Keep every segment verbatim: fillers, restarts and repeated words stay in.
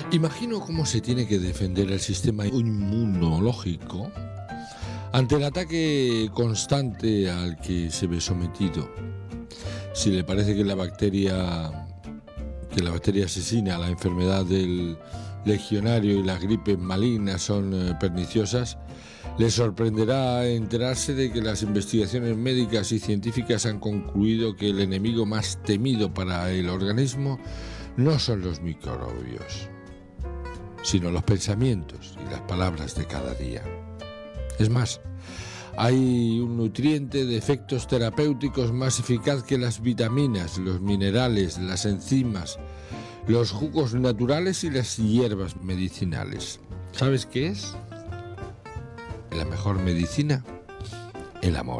Imagino cómo se tiene que defender el sistema inmunológico ante el ataque constante al que se ve sometido. Si le parece que la bacteria, que la bacteria asesina, la enfermedad del legionario y las gripes malignas son eh, perniciosas, le sorprenderá enterarse de que las investigaciones médicas y científicas han concluido que el enemigo más temido para el organismo no son los microbios, sino los pensamientos y las palabras de cada día. Es más, hay un nutriente de efectos terapéuticos más eficaz que las vitaminas, los minerales, las enzimas, los jugos naturales y las hierbas medicinales. ¿Sabes qué es? La mejor medicina, el amor.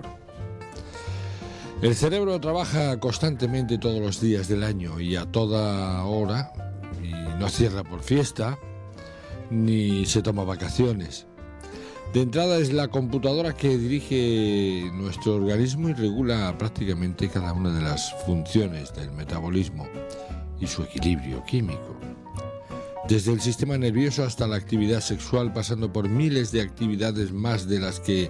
El cerebro trabaja constantemente todos los días del año y a toda hora, y no cierra por fiesta, ni se toma vacaciones. De entrada es la computadora que dirige nuestro organismo y regula prácticamente cada una de las funciones del metabolismo y su equilibrio químico. Desde el sistema nervioso hasta la actividad sexual, pasando por miles de actividades más de las que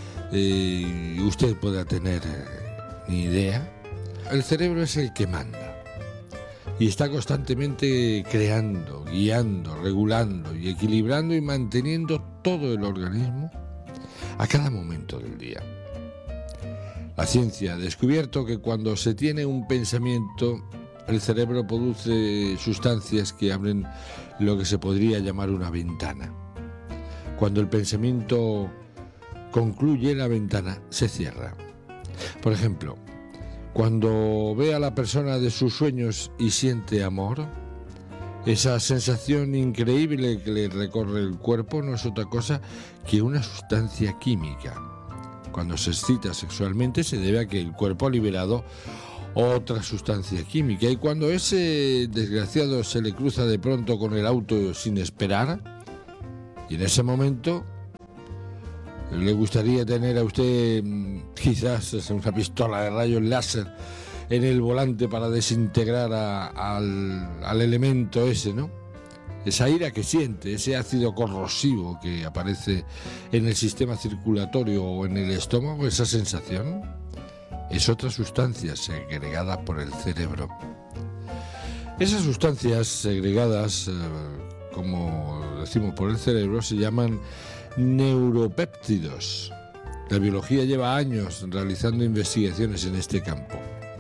eh, usted pueda tener eh, ni idea, el cerebro es el que manda y está constantemente creando, guiando, regulando y equilibrando y manteniendo todo el organismo a cada momento del día. La ciencia ha descubierto que cuando se tiene un pensamiento, el cerebro produce sustancias que abren lo que se podría llamar una ventana. Cuando el pensamiento concluye, la ventana se cierra. Por ejemplo, cuando ve a la persona de sus sueños y siente amor, esa sensación increíble que le recorre el cuerpo no es otra cosa que una sustancia química. Cuando se excita sexualmente se debe a que el cuerpo ha liberado otra sustancia química, y cuando ese desgraciado se le cruza de pronto con el auto sin esperar, y en ese momento le gustaría tener a usted quizás una pistola de rayos láser en el volante para desintegrar a, al, al elemento ese, ¿no? Esa ira que siente, ese ácido corrosivo que aparece en el sistema circulatorio o en el estómago, esa sensación es otra sustancia segregada por el cerebro. Esas sustancias segregadas, eh, como decimos, por el cerebro, se llaman neuropéptidos. La biología lleva años realizando investigaciones en este campo.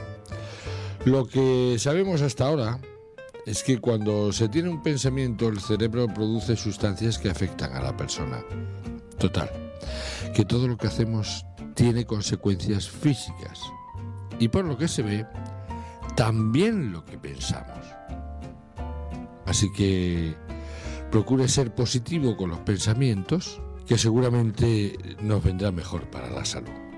Lo que sabemos hasta ahora es que cuando se tiene un pensamiento, el cerebro produce sustancias que afectan a la persona. Total, que todo lo que hacemos tiene consecuencias físicas y, por lo que se ve, también lo que pensamos. Así que procure ser positivo con los pensamientos, que seguramente nos vendrá mejor para la salud.